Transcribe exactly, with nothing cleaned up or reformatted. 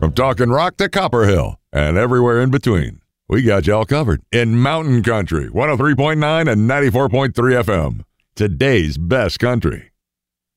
From Talking Rock to Copper Hill and everywhere in between, we got y'all covered in Mountain Country, one oh three point nine and ninety-four point three F M. Today's best country.